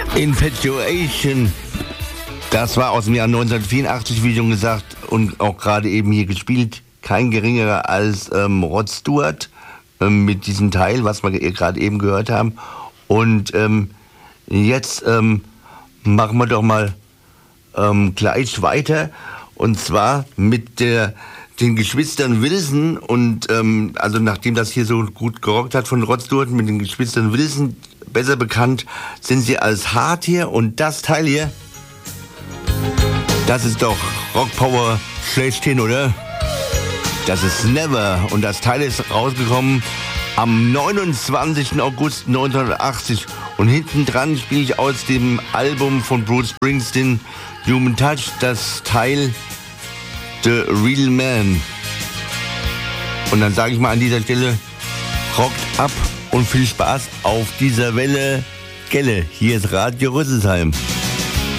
Infatuation. Das war aus dem Jahr 1984, wie schon gesagt, und auch gerade eben hier gespielt. Kein geringerer als Rod Stewart mit diesem Teil, was wir gerade eben gehört haben. Und jetzt machen wir doch mal gleich weiter. Und zwar mit den Geschwistern Wilson. Und also nachdem das hier so gut gerockt hat von Rod Stewart mit den Geschwistern Wilson, besser bekannt sind sie als Hart hier. Und das Teil hier, das ist doch Rockpower schlechthin, oder? Das ist Never. Und das Teil ist rausgekommen am 29. August 1980. Und hinten dran spiele ich aus dem Album von Bruce Springsteen, Human Touch, das Teil The Real Man. Und dann sage ich mal an dieser Stelle, rockt ab und viel Spaß auf dieser Welle. Gelle, hier ist Radio Rüsselsheim.